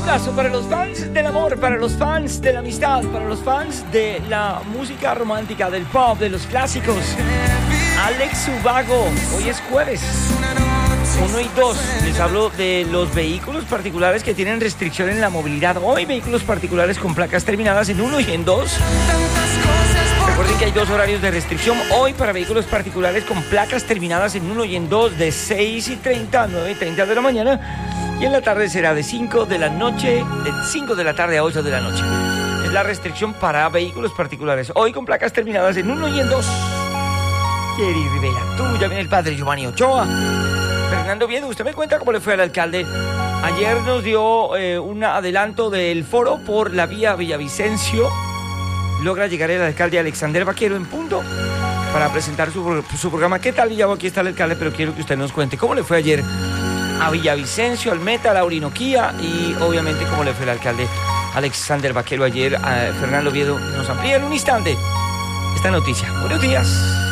abrazo para los fans del amor, para los fans de la amistad, para los fans de la música romántica, del pop, de los clásicos. Alex Ubago, hoy es jueves 1 y 2. Les hablo de los vehículos particulares que tienen restricción en la movilidad. Hoy vehículos particulares con placas terminadas en 1 y en 2. Recuerden que hay 2 horarios de restricción hoy para vehículos particulares con placas terminadas en 1 y en 2, de 6:30 a 9:30 de la mañana. Y en la tarde será de 5 de la noche, de 5 de la tarde a 8 de la noche. Es la restricción para vehículos particulares. Hoy con placas terminadas en 1 y en 2. Jerry Rivera, tú, ya viene el padre Giovanni Ochoa. Fernando Viedo, usted me cuenta cómo le fue al alcalde. Ayer nos dio un adelanto del foro por la vía Villavicencio. Logra llegar el alcalde Alexander Vaquero en punto para presentar su programa. ¿Qué tal, Villavo? Aquí está el alcalde, pero quiero que usted nos cuente cómo le fue ayer a Villavicencio, al Meta, a la Orinoquía y obviamente cómo le fue el alcalde Alexander Vaquero ayer. Fernando Viedo nos amplía en un instante esta noticia. Buenos días.